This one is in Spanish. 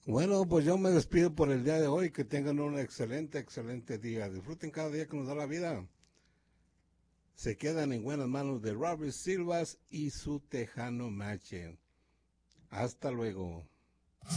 Bueno, pues yo me despido por el día de hoy. Que tengan un excelente día. Disfruten cada día que nos da la vida. Se quedan en buenas manos de Robert Silvas y su Tejano Mache. Hasta luego.